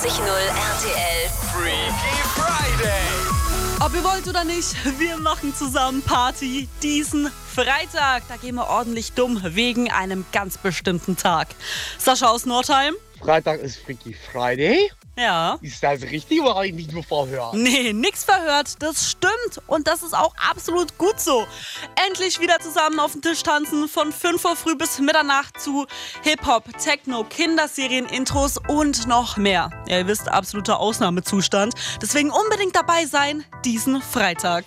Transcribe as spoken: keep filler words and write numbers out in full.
vierundvierzig null R T L. Freaky Friday. Ob ihr wollt oder nicht, wir machen zusammen Party diesen Freitag. Da gehen wir ordentlich dumm wegen einem ganz bestimmten Tag. Sascha aus Nordheim? Freitag ist Freaky Friday. Ja. Ist das richtig oder habe ich nicht nur verhört? Nee, nix verhört, das stimmt. Und das ist auch absolut gut so. Endlich wieder zusammen auf den Tisch tanzen, von fünf Uhr früh bis Mitternacht zu Hip-Hop, Techno, Kinderserien, Intros und noch mehr. Ja, ihr wisst, absoluter Ausnahmezustand. Deswegen unbedingt dabei sein diesen Freitag.